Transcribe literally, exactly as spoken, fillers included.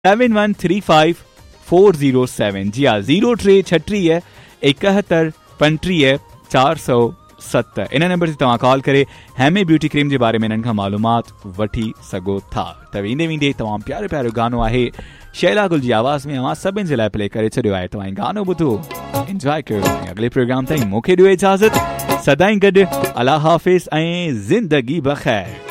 Seven one three five four zero seven. जी हाँ, zero टे छटीह एकहतरि पंटीह चार सौ सत इन नंबर ते तव्हां कॉल करे हैमे ब्यूटी क्रीम जे बारे में इन्हनि खां मालूमात वठी सघो था। त वेंदे वेंदे तमामु प्यारो प्यारो गानो आहे शैला गुल जी आवाज़ में, अवां सभिनि जे लाइ प्ले करे छॾियो आहे। तव्हां गानो ॿुधो, एंजॉय कयो। अॻिले प्रोग्राम ताईं मूंखे ॾियो इजाज़त। सदाईं गॾु, अला हाफ़िज़ ऐं ज़िंदगी बख़ैर।